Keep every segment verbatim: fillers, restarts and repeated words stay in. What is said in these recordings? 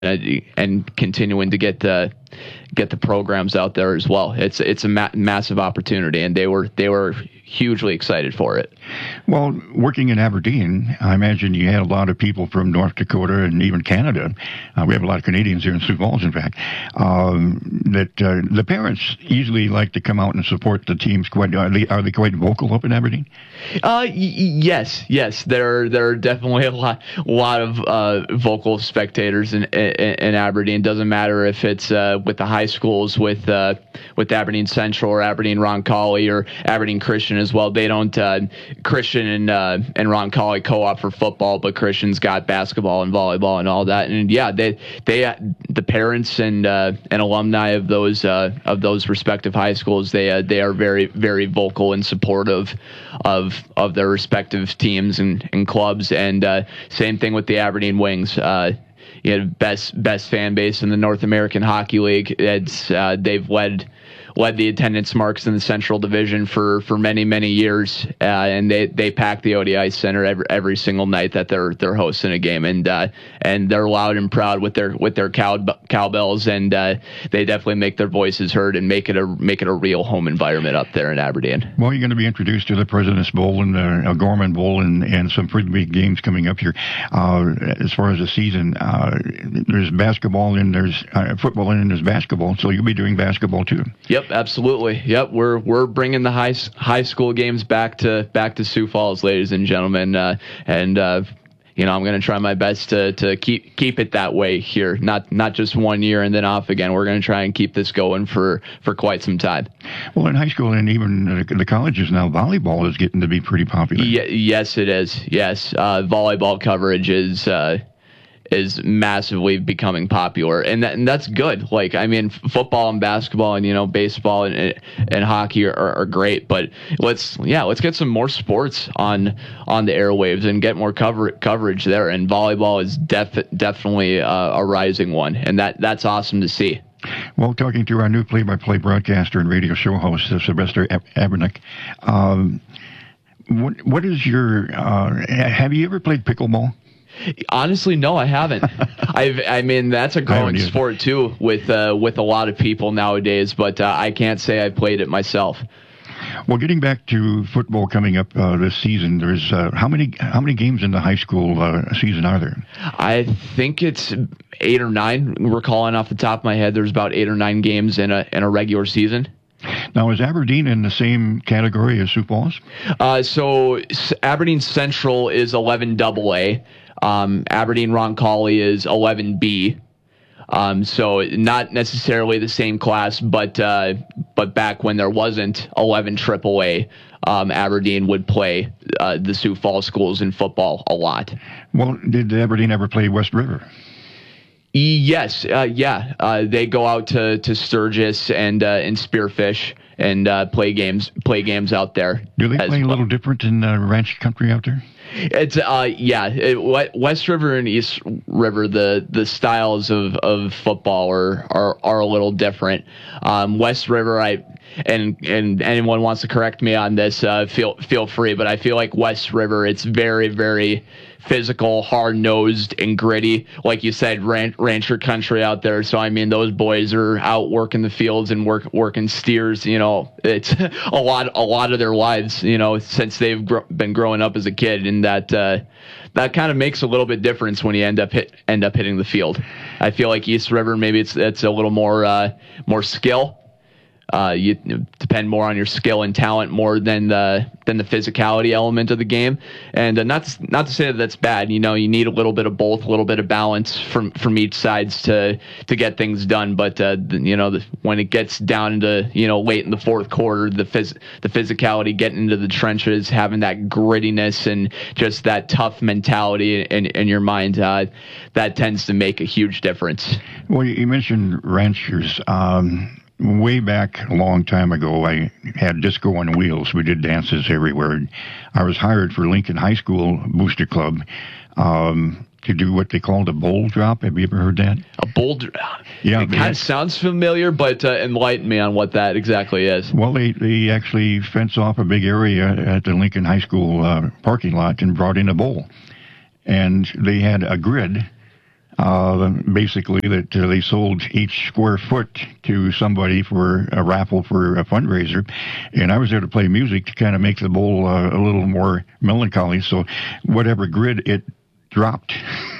and continuing to get the get the programs out there as well. It's it's a ma- massive opportunity, and they were they were hugely excited for it. Well, working in Aberdeen, I imagine you had a lot of people from North Dakota and even Canada. Uh, we have a lot of Canadians here in Sioux Falls, in fact. Um, that uh, the parents usually like to come out and support the teams. Quite are they, are they quite vocal up in Aberdeen? Uh, y- yes, yes. There there are definitely a lot lot of uh, vocal spectators in, in in Aberdeen. Doesn't matter if it's uh, with the high schools, with uh, with Aberdeen Central or Aberdeen Roncalli or Aberdeen Christian as well. They don't uh, Christian and uh, and Roncalli co-op for football, but Christian's got basketball and volleyball and all that. And yeah, they they uh, the parents and uh, and alumni of those uh, of those respective high schools, they uh, they are very very vocal and supportive of of their respective teams and, and clubs. And uh, same thing with the Aberdeen Wings. Uh, you know, best best fan base in the North American Hockey League. It's uh, they've led led the attendance marks in the Central Division for, for many many years, uh, and they, they pack the O D I Center every every single night that they're they're hosting a game, and uh, and they're loud and proud with their with their cow cowbells, and uh, they definitely make their voices heard and make it a make it a real home environment up there in Aberdeen. Well, you're going to be introduced to the President's Bowl and the Gorman Bowl and, and some pretty big games coming up here. Uh, as far as the season, uh, there's basketball and there's uh, football and there's basketball, so you'll be doing basketball too. Yep, absolutely. Yep, we're we're bringing the high high school games back to back to Sioux Falls, ladies and gentlemen, uh, and uh, you know I'm going to try my best to to keep keep it that way here. Not not just one year and then off again. We're going to try and keep this going for, for quite some time. Well, in high school and even the colleges now, volleyball is getting to be pretty popular. Y- yes, it is. Yes, uh, volleyball coverage is. Uh, is massively becoming popular, and that and that's good. Like, I mean, f- football and basketball and, you know, baseball and and hockey are, are great, but let's yeah let's get some more sports on on the airwaves and get more cover coverage there. And volleyball is def- definitely uh, a rising one, and that that's awesome to see. Well, talking to our new play-by-play broadcaster and radio show host, uh, Sylvester Ab- Abernick, um, what what is your uh, have you ever played pickleball? Honestly, no, I haven't. I've, I mean, that's a growing sport too, with uh, with a lot of people nowadays. But uh, I can't say I played it myself. Well, getting back to football coming up uh, this season, there's uh, how many how many games in the high school uh, season are there? I think it's eight or nine. Recalling off the top of my head, there's about eight or nine games in a in a regular season. Now, is Aberdeen in the same category as Sioux Falls? Uh, so Aberdeen Central is eleven double A. Um, Aberdeen Roncalli is eleven B. Um, so not necessarily the same class, but uh, but back when there wasn't eleven triple A, um, Aberdeen would play uh, the Sioux Falls schools in football a lot. Well, did Aberdeen ever play West River? Yes, uh, yeah. Uh, they go out to, to Sturgis and uh, and Spearfish and uh, play games play games out there. Do they play well. A little different in uh, ranch country out there? It's uh yeah, it, West River and East River, the the styles of, of football are, are are a little different. Um, West River, I and and anyone wants to correct me on this, uh, feel feel free, but I feel like West River, it's very very physical, hard-nosed, and gritty. Like you said, ran- rancher country out there. So, I mean, those boys are out working the fields and work working steers. You know, it's a lot a lot of their lives, you know, since they've gr- been growing up as a kid. And that uh, that kind of makes a little bit difference when you end up hit, end up hitting the field. I feel like East River, maybe it's it's a little more uh, more skill. Uh, you depend more on your skill and talent more than the than the physicality element of the game, and uh, not to, not to say that that's bad. You know, you need a little bit of both, a little bit of balance from from each sides to to get things done. But uh, you know, the, when it gets down into, you know, late in the fourth quarter, the phys- the physicality, getting into the trenches, having that grittiness and just that tough mentality in in your mind, uh, that tends to make a huge difference. Well, you mentioned ranchers. Um Way back a long time ago, I had disco on wheels. We did dances everywhere. I was hired for Lincoln High School Booster Club um, to do what they called a bowl drop. Have you ever heard that? A bowl drop? Yeah. It kind of sounds familiar, but uh, enlighten me on what that exactly is. Well, they, they actually fenced off a big area at the Lincoln High School uh, parking lot and brought in a bowl. And they had a grid uh, basically that uh, they sold each square foot to somebody for a raffle for a fundraiser, and I was there to play music to kind of make the bowl uh, a little more melancholy. So whatever grid it dropped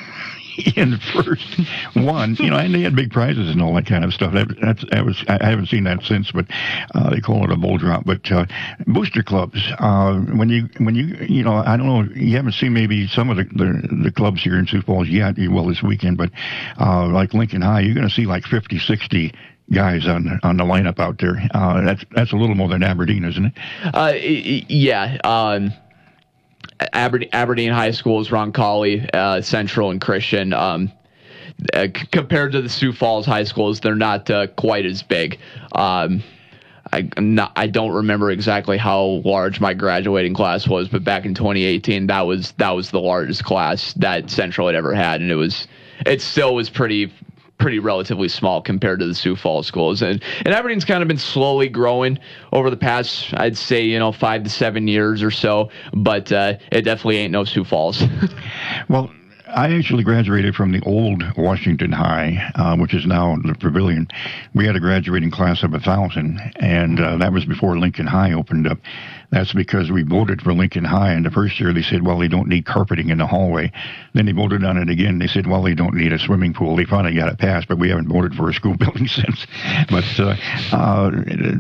in first one, you know, and they had big prizes and all that kind of stuff. That, that's that was I haven't seen that since, but uh, they call it a bowl drop. But uh, booster clubs, uh, when you when you you know, I don't know, you haven't seen maybe some of the the, the clubs here in Sioux Falls yet. Well, this weekend, but uh, like Lincoln High, you're going to see like fifty, sixty guys on on the lineup out there. Uh, that's that's a little more than Aberdeen, isn't it? Uh, yeah. Um, Aberdeen, Aberdeen High School is Roncalli, uh, Central, and Christian. Um, uh, c- compared to the Sioux Falls high schools, they're not uh, quite as big. Um, I I'm not, I don't remember exactly how large my graduating class was, but back in twenty eighteen, that was that was the largest class that Central had ever had, and it was it still was pretty. pretty relatively small compared to the Sioux Falls schools. And, and Aberdeen's kind of been slowly growing over the past, I'd say, you know, five to seven years or so, but uh, it definitely ain't no Sioux Falls. Well, I actually graduated from the old Washington High, uh, which is now the Pavilion. We had a graduating class of a thousand, and uh, that was before Lincoln High opened up. That's because we voted for Lincoln High, and the first year they said, well, they don't need carpeting in the hallway. Then they voted on it again. They said, well, they don't need a swimming pool. They finally got it passed, but we haven't voted for a school building since. But uh, uh,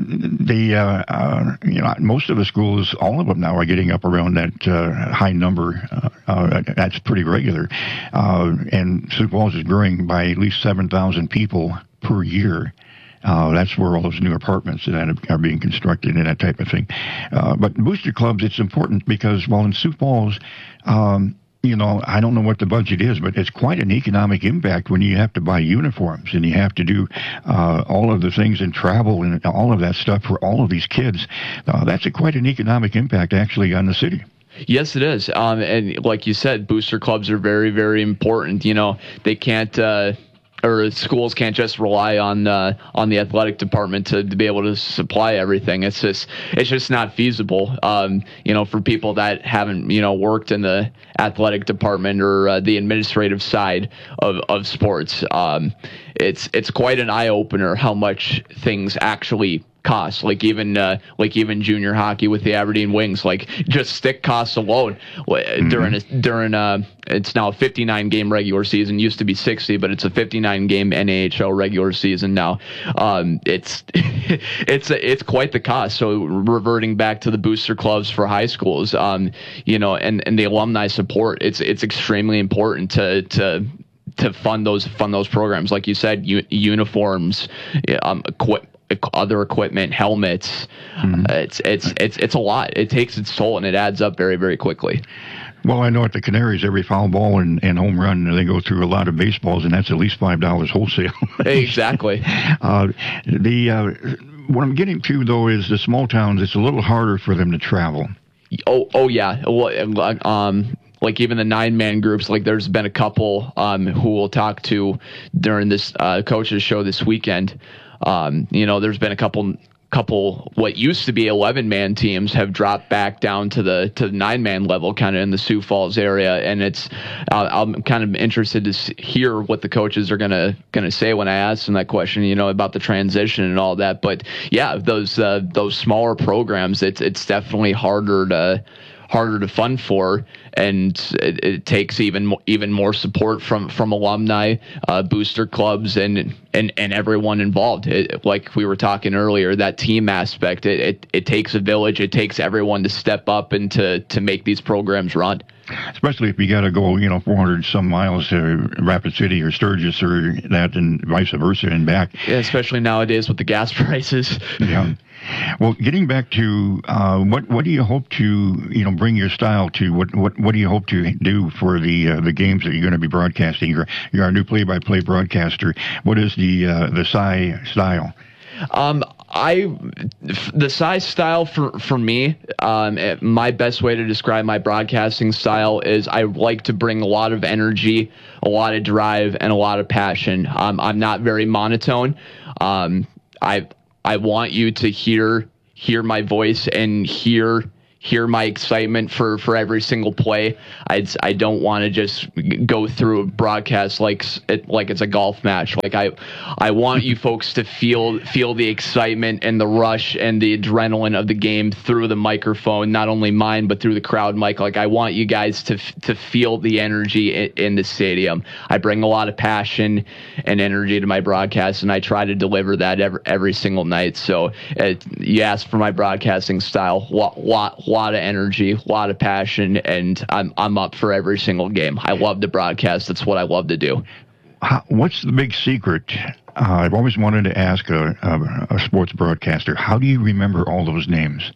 the uh, uh, you know, most of the schools, all of them now are getting up around that uh, high number. Uh, uh, that's pretty regular. Uh, and Sioux Falls is growing by at least seven thousand people per year. Uh, that's where all those new apartments that are being constructed and that type of thing. Uh, but booster clubs, it's important because, well, in Sioux Falls, um, you know, I don't know what the budget is, but it's quite an economic impact when you have to buy uniforms and you have to do uh, all of the things and travel and all of that stuff for all of these kids. Uh, that's a quite an economic impact, actually, on the city. Yes, it is. Um, and like you said, booster clubs are very, very important. You know, they can't... Uh, or schools can't just rely on uh, on the athletic department to, to be able to supply everything. It's just it's just not feasible. Um, you know, for people that haven't you know worked in the athletic department or uh, the administrative side of of sports, um, it's it's quite an eye opener how much things actually costs. Like even uh, like even junior hockey with the Aberdeen Wings, like just stick costs alone mm-hmm. during a, during a it's now a fifty-nine game regular season. Used to be sixty, but it's a fifty-nine game N A H L regular season now. Um, it's it's a, it's quite the cost. So reverting back to the booster clubs for high schools, um, you know, and, and the alumni support, it's it's extremely important to to. to fund those fund those programs, like you said, u- uniforms, um, equip. other equipment, helmets. Mm-hmm. Uh, it's it's it's it's a lot. It takes its toll, and it adds up very, very quickly. Well, I know at the Canaries, every foul ball and, and home run, they go through a lot of baseballs, and that's at least five dollars wholesale. Exactly. uh, the uh, what I'm getting to, though, is the small towns, it's a little harder for them to travel. Oh, oh yeah. Well, um, like even the nine-man groups, like there's been a couple um, who we'll talk to during this uh, coaches show this weekend. Um, you know, there's been a couple, couple what used to be eleven-man teams have dropped back down to the to the nine-man level, kind of in the Sioux Falls area, and it's uh, I'm kind of interested to hear what the coaches are gonna gonna say when I ask them that question, you know, about the transition and all that. But yeah, those uh, those smaller programs, it's it's definitely harder to. harder to fund for, and it, it takes even more, even more support from from alumni, uh, booster clubs, and and and everyone involved. It, like we were talking earlier, that team aspect. It, it it takes a village. It takes everyone to step up and to to make these programs run. Especially if you got to go, you know, four hundred some miles to Rapid City or Sturgis or that, and vice versa and back. Yeah, especially nowadays with the gas prices. Yeah. Well, getting back to uh, what what do you hope to you know bring your style to? What what what do you hope to do for the uh, the games that you're going to be broadcasting? You're you're our new play-by-play broadcaster. What is the uh, the S I style? Um, I the size style for for me, um, my best way to describe my broadcasting style is I like to bring a lot of energy, a lot of drive, and a lot of passion. Um, I'm not very monotone. Um, I I want you to hear hear my voice and hear hear my excitement for, for every single play. I I don't want to just go through a broadcast like it like it's a golf match. Like I I want you folks to feel feel the excitement and the rush and the adrenaline of the game through the microphone, not only mine but through the crowd mic. Like I want you guys to to feel the energy in, in the stadium. I bring a lot of passion and energy to my broadcast, and I try to deliver that every every single night. So it, you asked for my broadcasting style. Lot lot lot of energy, a lot of passion, and I'm I'm up for every single game. I love to broadcast. That's what I love to do. How, what's the big secret? Uh, I've always wanted to ask a, a, a sports broadcaster, how do you remember all those names?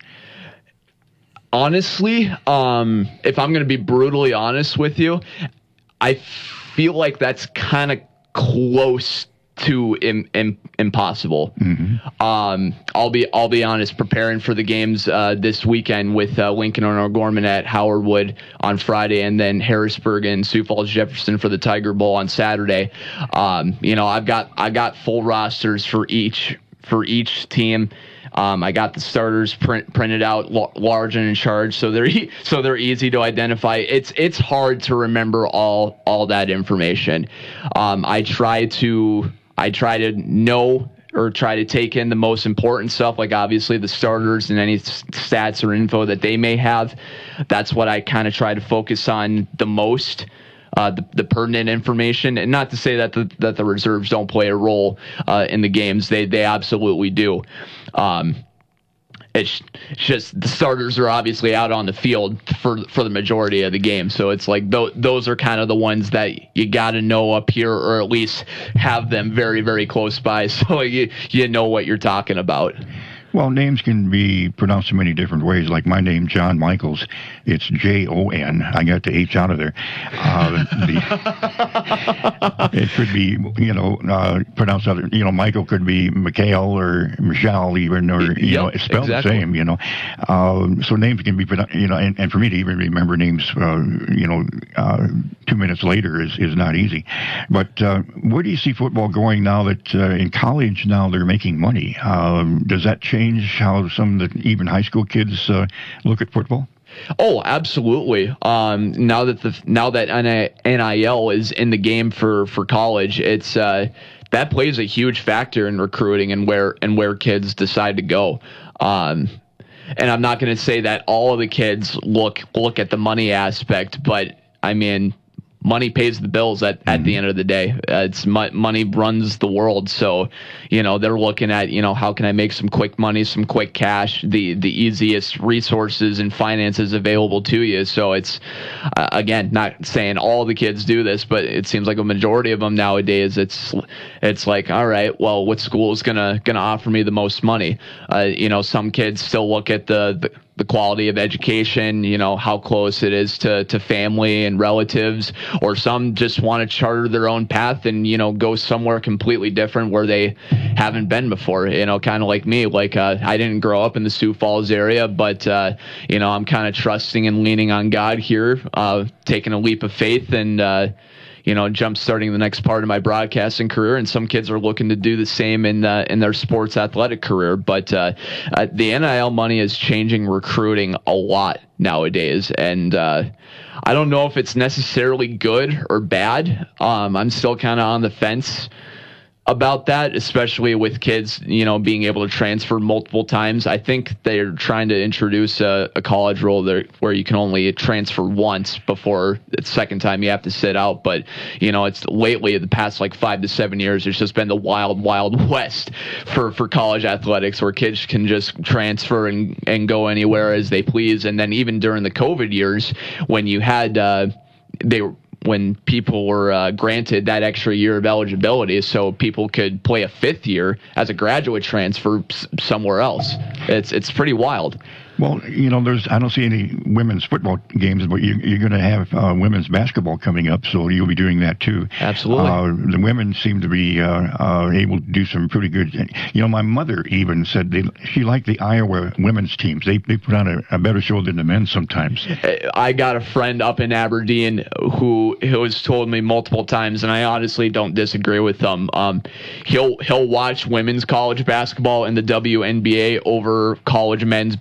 Honestly, um, if I'm going to be brutally honest with you, I feel like that's kind of close to im- im- impossible. Mm-hmm. Um, I'll be I'll be honest. Preparing for the games uh, this weekend with uh, Lincoln and O'Gorman at Howard Wood on Friday, and then Harrisburg and Sioux Falls Jefferson for the Tiger Bowl on Saturday. Um, you know, I've got I got full rosters for each for each team. Um, I got the starters print, printed out l- large and in charge, so they're e- so they're easy to identify. It's it's hard to remember all all that information. Um, I try to I try to know or try to take in the most important stuff, like obviously the starters and any s- stats or info that they may have. That's what I kind of try to focus on the most. Uh, the, the pertinent information, and not to say that the that the reserves don't play a role uh, in the games. They they absolutely do. Um, it's, it's just the starters are obviously out on the field for for the majority of the game, so it's like th- those are kind of the ones that you got to know up here, or at least have them very very close by, so you you know what you're talking about. Well, names can be pronounced in many different ways. Like my name, John Michaels, it's J O N. I got the H out of there. Uh, the, it could be, you know, uh, pronounced other. You know, Michael could be Mikhail or Michelle even, or you yep, know, it's spelled exactly. the same. You know, um, so names can be pronounced. You know, and, and for me to even remember names, uh, you know, uh, two minutes later is is not easy. But uh, where do you see football going now that uh, in college now they're making money? Um, does that change how some of the even high school kids uh, look at football? Oh, absolutely. Um, now that the now that N I L is in the game for, for college, it's uh, that plays a huge factor in recruiting and where and where kids decide to go. Um, and I'm not going to say that all of the kids look look at the money aspect, but I mean, money pays the bills at, at the end of the day. Uh, it's mo- money runs the world. So, you know, they're looking at, you know, how can I make some quick money, some quick cash, the, the easiest resources and finances available to you. So it's, uh, again, not saying all the kids do this, but it seems like a majority of them nowadays, it's, it's like, all right, well, what school is going to, going to offer me the most money? Uh, you know, some kids still look at the, the the quality of education, you know, how close it is to, to family and relatives, or some just want to charter their own path and, you know, go somewhere completely different where they haven't been before, you know, kind of like me. Like, uh, I didn't grow up in the Sioux Falls area, but, uh, you know, I'm kind of trusting and leaning on God here, uh, taking a leap of faith and, uh, you know, jump starting the next part of my broadcasting career. And some kids are looking to do the same in uh, in their sports athletic career. But uh, uh, the N I L money is changing recruiting a lot nowadays. And uh, I don't know if it's necessarily good or bad. Um, I'm still kind of on the fence about that, especially with kids, you know, being able to transfer multiple times. I think they're trying to introduce a, a college rule there where you can only transfer once before the second time you have to sit out. But, you know, it's lately, the past like five to seven years, it's just been the wild, wild west for, for college athletics where kids can just transfer and, and go anywhere as they please. And then even during the COVID years when you had, uh, they were, when people were uh, granted that extra year of eligibility so people could play a fifth year as a graduate transfer s- somewhere else. It's it's pretty wild. Well, you know, there's I don't see any women's football games, but you, you're going to have uh, women's basketball coming up, so you'll be doing that too. Absolutely. Uh, the women seem to be uh, uh, able to do some pretty good. You know, my mother even said they, she liked the Iowa women's teams. They they put on a, a better show than the men sometimes. I got a friend up in Aberdeen who who has told me multiple times, and I honestly don't disagree with them. Um, he'll he'll watch women's college basketball in the W N B A over college men's basketball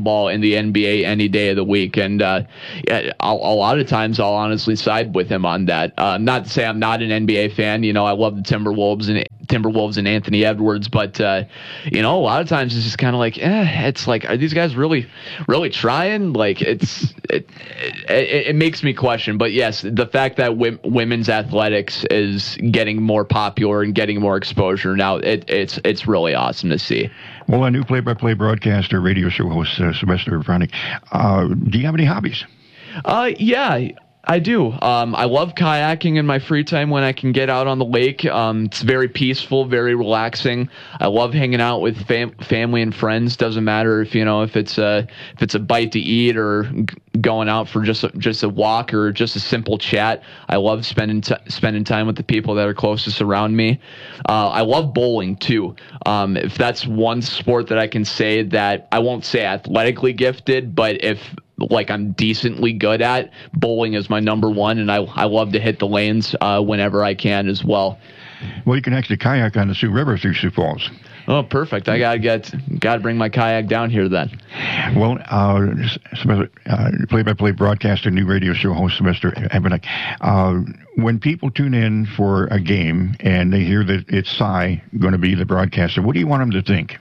basketball in the N B A any day of the week. And uh, a, a lot of times I'll honestly side with him on that. Uh, not to say I'm not an N B A fan. You know, I love the Timberwolves and Timberwolves and Anthony Edwards, but uh, you know, a lot of times it's just kind of like, eh, it's like, are these guys really, really trying? Like, it's it, it, it makes me question. But yes, the fact that w- women's athletics is getting more popular and getting more exposure now, it, it's it's really awesome to see. Well, a new play-by-play broadcaster, radio show host, uh, Sylvester Vranic, uh, do you have any hobbies? Uh, yeah. I do. Um, I love kayaking in my free time when I can get out on the lake. Um, it's very peaceful, very relaxing. I love hanging out with fam- family and friends. Doesn't matter if you know if it's a if it's a bite to eat or g- going out for just a, just a walk or just a simple chat. I love spending t- spending time with the people that are closest around me. Uh, I love bowling too. Um, if that's one sport that I can say that I won't say athletically gifted, but if like I'm decently good at, bowling is my number one, and I I love to hit the lanes uh, whenever I can as well. Well, you can actually kayak on the Sioux River through Sioux Falls. Oh, perfect! I gotta get gotta bring my kayak down here then. Well, uh, uh, play-by-play broadcaster, new radio show host Sylvester Vranic. Uh, when people tune in for a game and they hear that it's Cy going to be the broadcaster, what do you want them to think?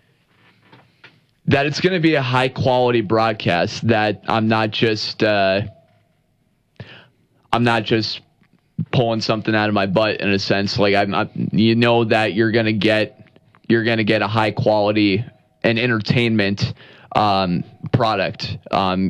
That it's going to be a high quality broadcast. That I'm not just uh, I'm not just pulling something out of my butt in a sense. Like I'm, I'm you know that you're going to get you're going to get a high quality and entertainment um, product. Um,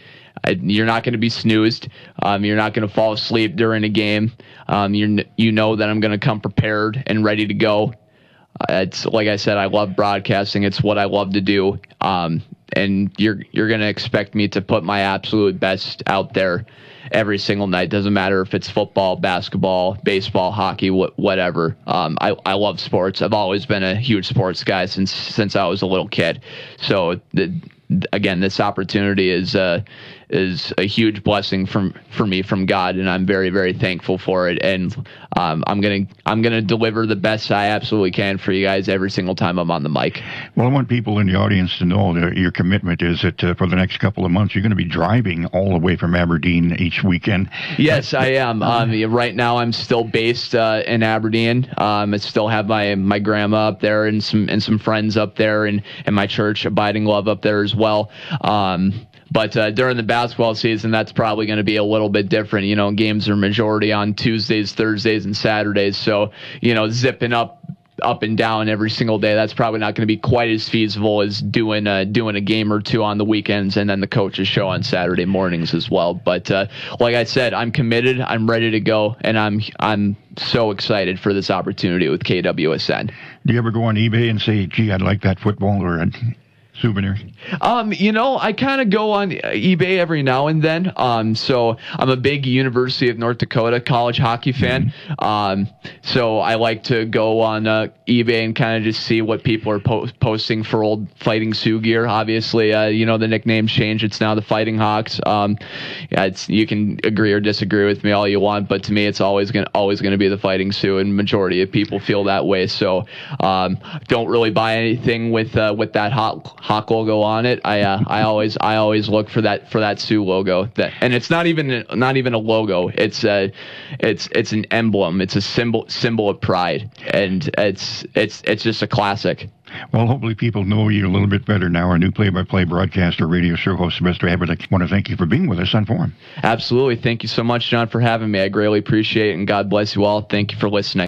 I, you're not going to be snoozed. Um, you're not going to fall asleep during a game. Um, you you know that I'm going to come prepared and ready to go. Uh, it's like I said, I love broadcasting. It's what I love to do. Um, and you're you're going to expect me to put my absolute best out there every single night. Doesn't matter if it's football, basketball, baseball, hockey, wh- whatever. Um, I, I love sports. I've always been a huge sports guy since since I was a little kid. So the, again, this opportunity is uh, is a huge blessing from for me from God, and I'm very very thankful for it. And um, I'm gonna I'm gonna deliver the best I absolutely can for you guys every single time I'm on the mic. Well, I want people in the audience to know that your commitment is that uh, for the next couple of months you're going to be driving all the way from Aberdeen each weekend. Yes, I am. Um, right now I'm still based uh, in Aberdeen. Um, I still have my my grandma up there and some and some friends up there, and and my church, Abiding Love, up there as well. Um, But uh, during the basketball season, that's probably going to be a little bit different. You know, games are majority on Tuesdays, Thursdays, and Saturdays. So, you know, zipping up up and down every single day, that's probably not going to be quite as feasible as doing uh, doing a game or two on the weekends and then the coaches show on Saturday mornings as well. But uh, like I said, I'm committed. I'm ready to go, and I'm I'm so excited for this opportunity with K W S N. Do you ever go on eBay and say, gee, I'd like that football or a souvenir? Um, you know, I kind of go on eBay every now and then. Um, so I'm a big University of North Dakota college hockey fan. Um, so I like to go on uh, eBay and kind of just see what people are po- posting for old Fighting Sioux gear. Obviously, uh, you know, the nickname's changed. It's now the Fighting Hawks. Um, yeah, it's, you can agree or disagree with me all you want, but to me, it's always gonna always gonna be the Fighting Sioux, and majority of people feel that way. So um, don't really buy anything with uh, with that hot. Hawk logo on it. I uh, I always I always look for that for that Sioux logo. That and it's not even not even a logo. It's a it's it's an emblem. It's a symbol symbol of pride, and it's it's it's just a classic. Well, hopefully people know you a little bit better now. Our new play-by-play broadcaster, radio show host, Sylvester Vranic. I want to thank you for being with us on Forum. Absolutely. Thank you so much, John, for having me. I greatly appreciate it, and God bless you all. Thank you for listening.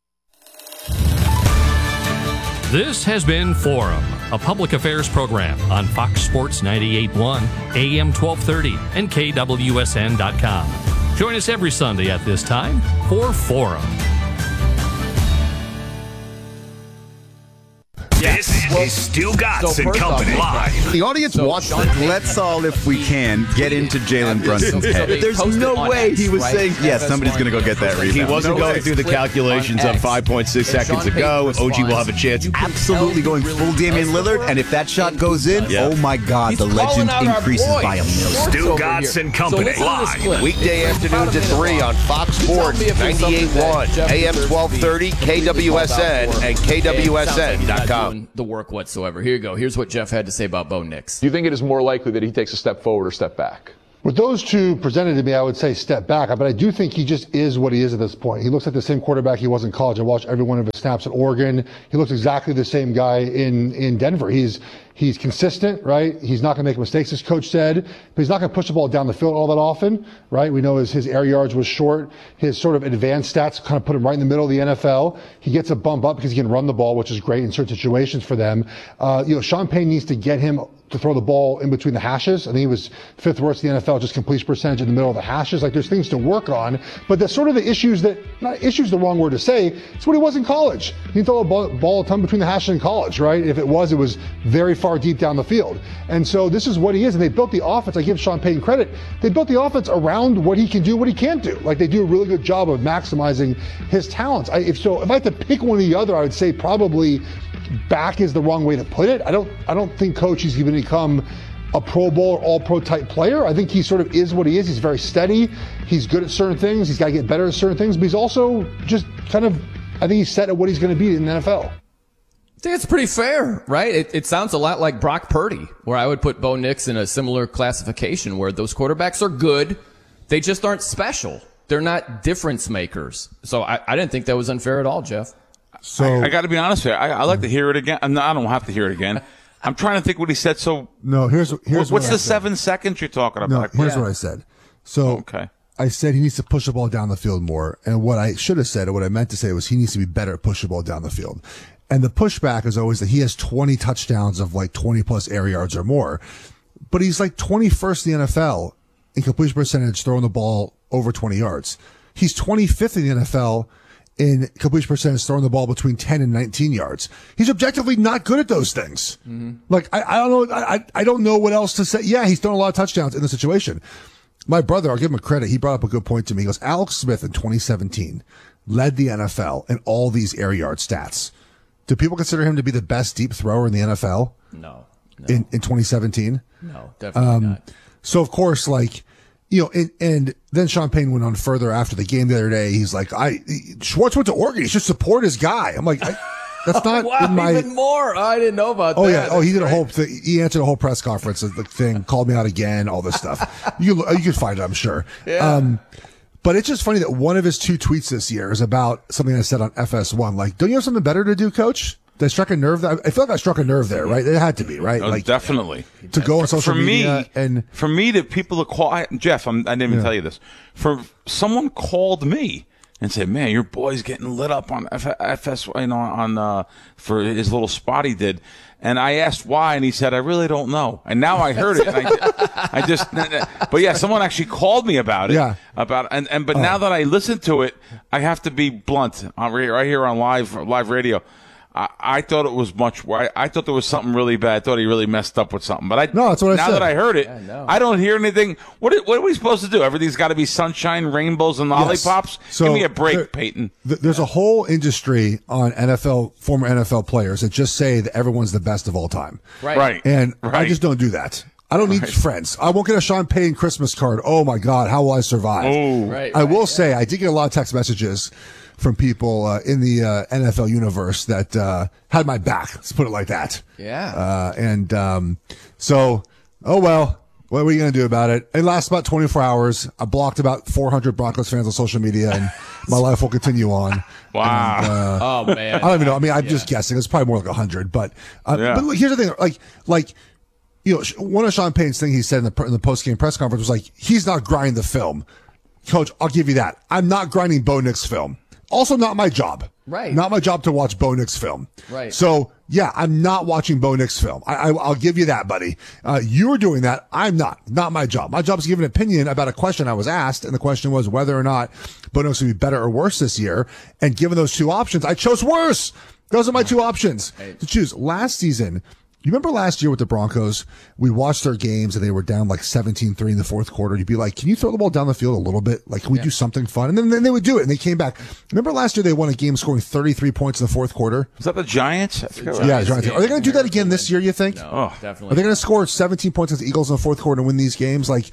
This has been Forum, a public affairs program on Fox Sports ninety-eight point one, A M twelve thirty, and K W S N dot com. Join us every Sunday at this time for Forum. This well, is Stu Gatz so and Company live. The audience so wants it. Let's all, if we can, get into Jalen Brunson's head. So There's no way he was right, saying, yes, somebody's going to go get that rebound. He wasn't no going way. through the calculations of five point six seconds ago. O G will have a chance. Absolutely going full Damian Lillard, and if that shot goes in, yeah. oh my God, He's the legend increases by a million. Stu Gatz and Company so live. Weekday afternoons at three on Fox Sports ninety-eight point one, A M twelve thirty, K W S N, and K W S N dot com. doing the work whatsoever. Here you go. Here's what Jeff had to say about Bo Nix. Do you think it is more likely that he takes a step forward or step back? With those two presented to me, I would say step back, but I do think he just is what he is at this point. He looks like the same quarterback he was in college. I watched every one of his snaps at Oregon. He looks exactly the same guy in, in Denver. He's he's consistent, right? He's not going to make mistakes, as coach said, but he's not going to push the ball down the field all that often, right? We know his, his air yards was short. His sort of advanced stats kind of put him right in the middle of the N F L. He gets a bump up because he can run the ball, which is great in certain situations for them. Uh, you know, Sean Payton needs to get him to throw the ball in between the hashes. I think he was fifth worst in the N F L, just completion percentage in the middle of the hashes. Like, there's things to work on, but that's sort of the issues that, not issues the wrong word to say, it's what he was in college. He didn't throw a ball, ball a ton between the hashes in college, right? If it was, it was very far deep down the field. And so this is what he is, and they built the offense. I give Sean Payton credit. They built the offense around what he can do, what he can't do. Like, they do a really good job of maximizing his talents. I, if so, if I had to pick one or the other, I would say probably back is the wrong way to put it. I don't I don't think coach he's going to become a Pro Bowl or all-pro type player. I think he sort of is what he is. He's very steady. He's good at certain things. He's got to get better at certain things, but he's also just kind of, I think he's set at what he's going to be in the N F L. I think it's pretty fair, right? It, it sounds a lot like Brock Purdy, where I would put Bo Nix in a similar classification, where those quarterbacks are good. They just aren't special. They're not difference makers. So I, I didn't think that was unfair at all, Jeff. So I, I got to be honest with you. I, I like to hear it again. No, I don't have to hear it again. I'm trying to think what he said. So no, here's here's what's what the I seven said. seconds you're talking No, about? here's yeah. what I said. So okay. I said he needs to push the ball down the field more, and what I should have said, or what I meant to say, was he needs to be better at pushing the ball down the field. And the pushback is always that he has twenty touchdowns of like twenty plus air yards or more, but he's like twenty-first in the N F L in completion percentage, throwing the ball over twenty yards. He's twenty-fifth in the N F L in completion percentage, throwing the ball between ten and nineteen yards. He's objectively not good at those things. Mm-hmm. Like, I, I don't know. I, I don't know what else to say. Yeah, he's thrown a lot of touchdowns in the situation. My brother, I'll give him a credit. He brought up a good point to me. He goes, Alex Smith in twenty seventeen led the N F L in all these air yard stats. Do people consider him to be the best deep thrower in the N F L? No. no. In, in twenty seventeen? No, definitely um, not. So, of course, like, you know, and, and then Sean Payton went on further after the game the other day. He's like, I, Schwartz went to Oregon. He should support his guy. I'm like, I, that's not wow, in my. Even more. I didn't know about oh, that. yeah. Oh, he did That's a whole thing. He answered a whole press conference. The thing called me out again, all this stuff. you, you can find it, I'm sure. Yeah. Um, but it's just funny that one of his two tweets this year is about something I said on F S one. Like, don't you have something better to do, coach? Did I struck a nerve? I feel like I struck a nerve there, right? It had to be, right? Oh, like definitely. To go on social for media me, and for me, the people that call I, Jeff, I'm, I didn't even Yeah. tell you this. For someone called me and said, "Man, your boy's getting lit up on F- FS, you know, on uh, for his little spot he did." And I asked why, and he said, "I really don't know." And now I heard it. And I, I just, but yeah, someone actually called me about it. Yeah. About and and but now that I listen to it, I have to be blunt. On right here on live live radio. I, I thought it was much. I, I thought there was something really bad. I thought he really messed up with something. But I No, that's what I now said. that I heard it, Yeah, no. I don't hear anything. What are- what are we supposed to do? Everything's got to be sunshine, rainbows, and lollipops. So Give me a break, there- Peyton. th- there's a whole industry on N F L, former N F L players that just say that everyone's the best of all time. Right. Right. And I Right. just don't do that. I don't need friends. I won't get a Sean Payton Christmas card. Oh my God, how will I survive? Oh. Right, I right, will yeah. say I did get a lot of text messages from people uh, in the uh, N F L universe that uh, had my back. Let's put it like that. Yeah. Uh, and um, so, oh well. What are you going to do about it? It lasts about twenty-four hours. I blocked about four hundred Broncos fans on social media, and my life will continue on. Wow. And, uh, Oh, man. I don't even know. I mean, I'm just guessing. It's probably more like a hundred. But uh, Yeah. but look, here's the thing. Like like you know, one of Sean Payton's things he said in the in the post game press conference was like, he's not grinding the film. Coach, I'll give you that. I'm not grinding Bo Nix film. Also, not my job. Right. Not my job to watch Bo Nix film. Right. So yeah, I'm not watching Bo Nix film. I, I, I'll give you that, buddy. Uh, you are doing that. I'm not. Not my job. My job is to give an opinion about a question I was asked, and the question was whether or not Bo Nix would be better or worse this year. And given those two options, I chose worse. Those are my two options to choose. Last season, you remember last year with the Broncos, we watched their games and they were down like seventeen three in the fourth quarter. You'd be like, can you throw the ball down the field a little bit? Like, can we Yeah. do something fun? And then, then they would do it, and they came back. Remember last year they won a game scoring thirty-three points in the fourth quarter? Is that the Giants? I forget what- Yeah, Giants. Are they going to do that again this year, you think? No, Oh. definitely. Are they going to score seventeen points against the Eagles in the fourth quarter and win these games? Like,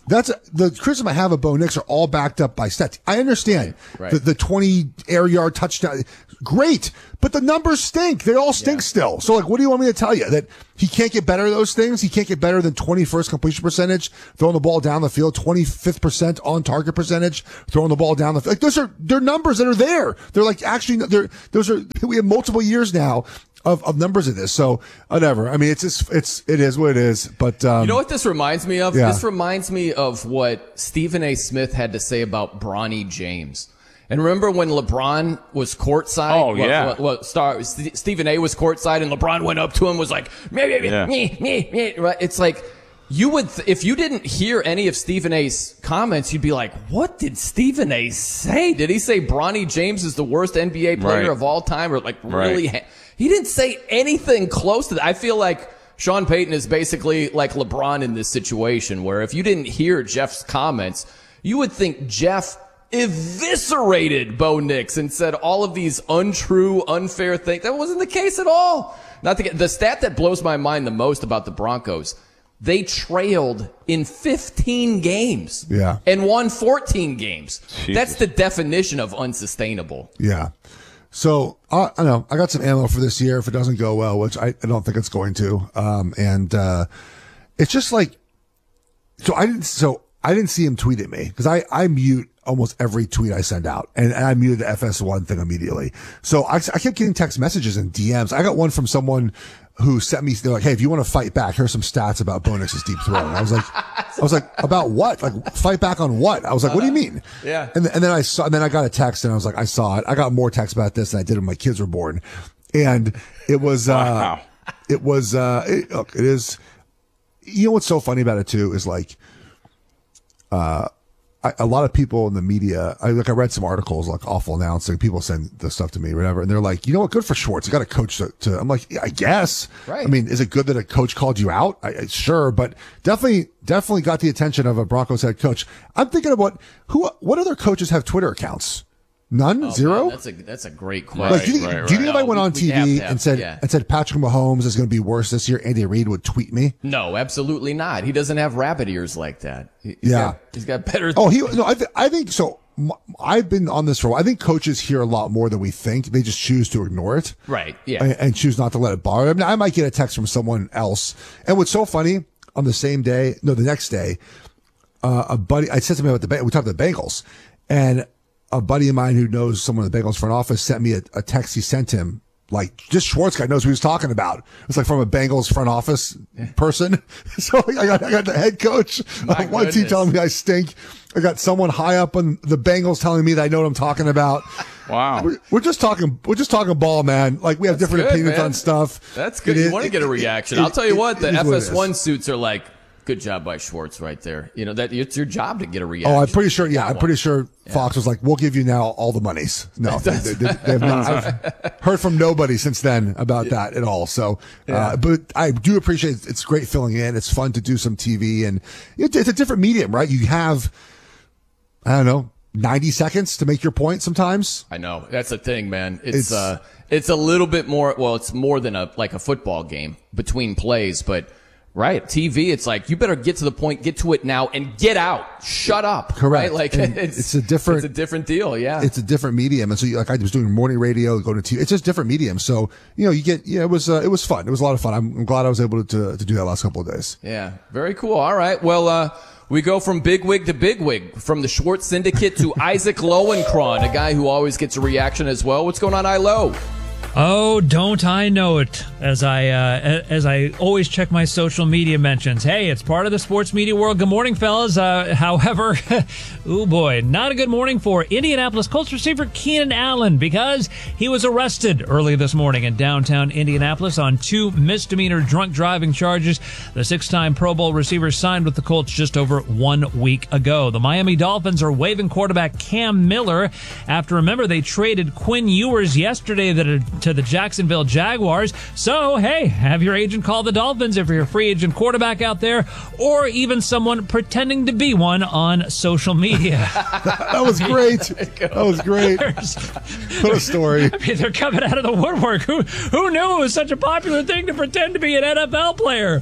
That's the criticism I have of Bo Nix are all backed up by stats. I understand Right. the, the twenty air yard touchdown. Great. But the numbers stink. They all stink yeah. still. So like, what do you want me to tell you? That he can't get better at those things? He can't get better than twenty-first completion percentage, throwing the ball down the field, twenty-fifth percent on target percentage, throwing the ball down the field. Like those are, they're numbers that are there. They're like, actually, they're, those are, we have multiple years now of, of numbers of this. So whatever. I mean, it's just, it's, it is what it is. But, um, you know what this reminds me of? Yeah. This reminds me of what Stephen A. Smith had to say about Bronny James. And remember when LeBron was courtside? Oh, yeah. Well, well, Star, St- Stephen A. was courtside, and LeBron went up to him, was like, meh, meh, Yeah. meh, meh, meh, right? It's like, you would, th- if you didn't hear any of Stephen A.'s comments, you'd be like, what did Stephen A. say? Did he say Bronny James is the worst N B A player Right. of all time? Or like, Right. really? Ha- he didn't say anything close to that. I feel like Sean Payton is basically like LeBron in this situation, where if you didn't hear Jeff's comments, you would think Jeff eviscerated Bo Nix and said all of these untrue, unfair things. That wasn't the case at all. Not to get, the stat that blows my mind the most about the Broncos, they trailed in fifteen games Yeah. and won fourteen games. Jesus. That's the definition of unsustainable. yeah. So uh, I know I got some ammo for this year if it doesn't go well, which I, I don't think it's going to. Um, and, uh, it's just like, so I didn't, so I didn't see him tweet at me because I, I mute almost every tweet I send out, and, and I muted the F S one thing immediately. So I, I kept getting text messages and D Ms. I got one from someone who sent me, they're like, hey, if you want to fight back, here's some stats about Bo Nix's deep throw. And I was like, I was like, about what? Like, fight back on what? I was like, what do you mean? Yeah. And, and then I saw, and then I got a text and I was like, I saw it. I got more texts about this than I did when my kids were born. And it was, uh, Wow. it was, uh, it, look, it is, you know what's so funny about it too is like, uh, I, a lot of people in the media, I like, I read some articles like awful announcing, people send the stuff to me, whatever. And they're like, you know what? Good for Schwartz. You got a coach to, to, I'm like, yeah, I guess. Right. I mean, is it good that a coach called you out? I, I sure, but definitely, definitely got the attention of a Broncos head coach. I'm thinking of what, who, what other coaches have Twitter accounts? None? Oh, Zero? man, that's a that's a great question. Like, do you think, right, do you think right. if I went No, on we- T we have V to have- and said, yeah. and said Patrick Mahomes is going to be worse this year, Andy Reid would tweet me? No, absolutely not. He doesn't have rabbit ears like that. He- He's Yeah. got, he's got better. Oh, he, no, I, th- I think so. M- I've been on this for a while. I think coaches hear a lot more than we think. They just choose to ignore it. Right. Yeah. And, and choose not to let it bother them. Now, I might get a text from someone else. And what's so funny, on the same day, no, the next day, uh, a buddy, I said something about the, Ba- we talked about the Bengals, and a buddy of mine who knows someone in the Bengals front office sent me a, a text he sent him. Like, just Schwartz guy knows what he was talking about. It's like from a Bengals front office person. So I got, I got the head coach My of one team goodness. telling me I stink. I got someone high up on the Bengals telling me that I know what I'm talking about. Wow. We're, we're just talking, we're just talking ball, man. Like, we have That's different good, opinions man. on stuff. That's good. It You is- want to get a it- reaction. it- I'll tell you it- what, the it is what it F S one is. suits are like, good job by Schwartz right there. You know, that it's your job to get a reaction. Oh, I'm pretty sure. Yeah, Got I'm one. pretty sure Fox was like, "We'll give you now all the monies." No, they, they, they, they have not. I've heard from nobody since then about that at all. So, uh, but I do appreciate it. It's great filling in. It's fun to do some T V, and it, it's a different medium, right? You have, I don't know, ninety seconds to make your point. Sometimes I know that's the thing, man. It's, It's- uh, it's a little bit more. Well, it's more than a like a football game between plays, but. Right. T V, it's like, you better get to the point, get to it now, and get out. Shut up. Correct. Right? Like, And it's, it's a different- it's a different deal. Yeah. it's a different medium, and so you, like I was doing morning radio, go to T V. It's just different medium. So you know, you get yeah, it was uh, it was fun. It was a lot of fun. I'm, I'm glad I was able to to do that last couple of days. Yeah. Very cool. All right. Well, uh, we go from bigwig to bigwig, from the Schwartz Syndicate to Isaac Lowenkron, a guy who always gets a reaction as well. What's going on, I Low? Oh, don't I know it? As I uh, as I always check my social media mentions. Hey, it's part of the sports media world. Good morning, fellas. Uh, however, oh boy, not a good morning for Indianapolis Colts receiver Keenan Allen, because he was arrested early this morning in downtown Indianapolis on two misdemeanor drunk driving charges. The six-time Pro Bowl receiver signed with the Colts just over one week ago. The Miami Dolphins are waiving quarterback Cam Miller after, remember, they traded Quinn Ewers yesterday that to the Jacksonville Jaguars. So, hey, have your agent call the Dolphins if you're a free agent quarterback out there, or even someone pretending to be one on social media. That was great. That was great. What a story. I mean, they're coming out of the woodwork. Who who knew it was such a popular thing to pretend to be an N F L player?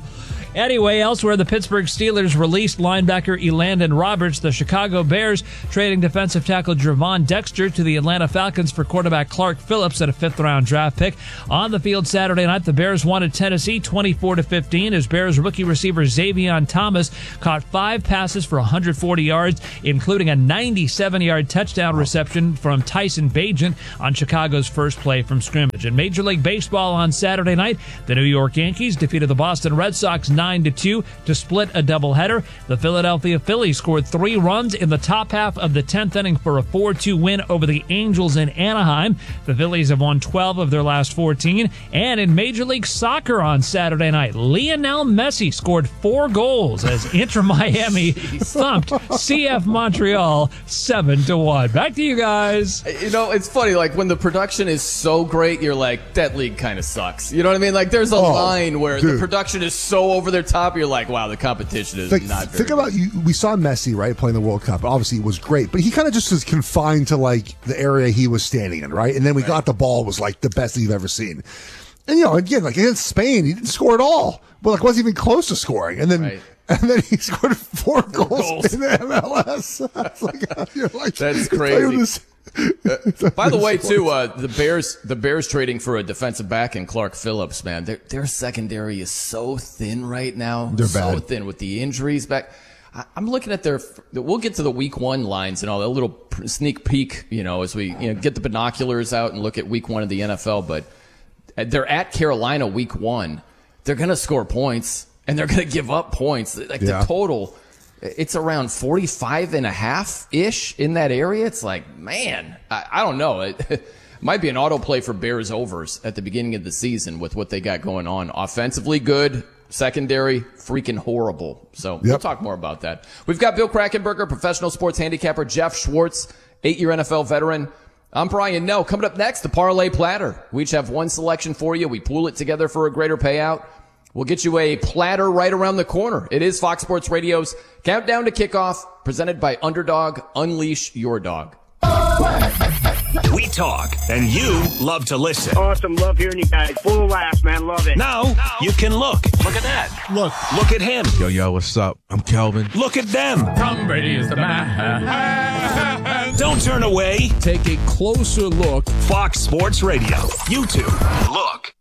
Anyway, elsewhere, the Pittsburgh Steelers released linebacker Elandon Roberts. The Chicago Bears trading defensive tackle Javon Dexter to the Atlanta Falcons for quarterback Clark Phillips at a fifth-round draft pick. On the field Saturday night, the Bears won at Tennessee twenty-four to fifteen as Bears rookie receiver Xavion Thomas caught five passes for one hundred forty yards, including a ninety-seven-yard touchdown reception from Tyson Bagent on Chicago's first play from scrimmage. In Major League Baseball on Saturday night, the New York Yankees defeated the Boston Red Sox nine to two to split a doubleheader. The Philadelphia Phillies scored three runs in the top half of the tenth inning for a four two win over the Angels in Anaheim. The Phillies have won twelve of their last fourteen. And in Major League Soccer on Saturday night, Lionel Messi scored four goals as Inter Miami thumped C F Montreal seven to one. Back to you guys. You know, it's funny, like when the production is so great, you're like, that league kind of sucks. You know what I mean? Like there's a oh, line where dude. the production is so over their top, you're like, wow, the competition is like, not very Think good. about you. We saw Messi, right, playing the World Cup. Obviously, it was great, but he kind of just was confined to like the area he was standing in, right? And then we right. got the ball was like the best you've ever seen. And you know, again, like against Spain, he didn't score at all. Well, like wasn't even close to scoring. And then right. and then he scored four, four goals, goals in the M L S. like, you're like, that's crazy. Uh, by the way, too, uh, the Bears, the Bears trading for a defensive back in Clark Phillips, man, their their secondary is so thin right now. They're so bad. thin with the injuries back. I, I'm looking at their. We'll get to the week one lines and all that little sneak peek, you know, as we you know get the binoculars out and look at week one of the N F L. But they're at Carolina week one. They're going to score points and they're going to give up points. Like yeah. the total. It's around forty-five and a half ish in that area. It's like, man, I, I don't know. It, it might be an autoplay for Bears overs at the beginning of the season with what they got going on. Offensively good, secondary freaking horrible. So yep. we'll talk more about that. We've got Bill Krackomberger, professional sports handicapper, Jeff Schwartz, eight-year N F L veteran. I'm Brian Noe. Coming up next, the Parlay Platter. We each have one selection for you. We pool it together for a greater payout. We'll get you a platter right around the corner. It is Fox Sports Radio's Countdown to Kickoff, presented by Underdog. Unleash your dog. We talk, and you love to listen. Awesome. Love hearing you guys. Full of laughs, man. Love it. Now, now you can look. Look at that. Look. Look at him. Yo, yo, what's up? I'm Kelvin. Look at them. Tom Brady is the man. Don't turn away. Take a closer look. Fox Sports Radio. YouTube. Look.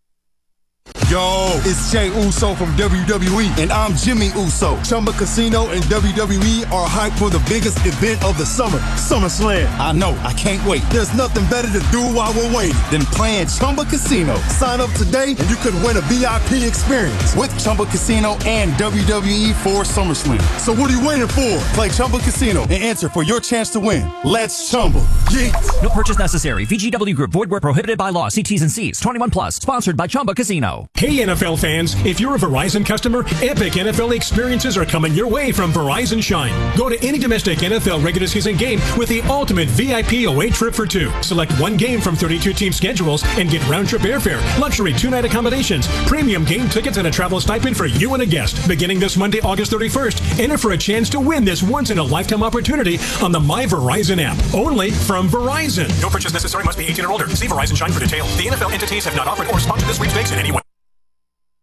Yo, it's Jey Uso from W W E, and I'm Jimmy Uso. Chumba Casino and W W E are hyped for the biggest event of the summer, SummerSlam. I know, I can't wait. There's nothing better to do while we're waiting than playing Chumba Casino. Sign up today, and you could win a V I P experience with Chumba Casino and W W E for SummerSlam. So what are you waiting for? Play Chumba Casino and enter for your chance to win. Let's Chumba. Yeah. No purchase necessary. V G W Group. Void where prohibited by law. See T's and C's. twenty-one plus. Sponsored by Chumba Casino. Hey, N F L fans, if you're a Verizon customer, epic N F L experiences are coming your way from Verizon Shine. Go to any domestic N F L regular season game with the ultimate V I P away trip for two. Select one game from thirty-two team schedules and get round-trip airfare, luxury two-night accommodations, premium game tickets, and a travel stipend for you and a guest. Beginning this Monday, August thirty-first, enter for a chance to win this once-in-a-lifetime opportunity on the My Verizon app. Only from Verizon. No purchase necessary. Must be eighteen or older. See Verizon Shine for details. The N F L entities have not offered or sponsored this sweepstakes in any way.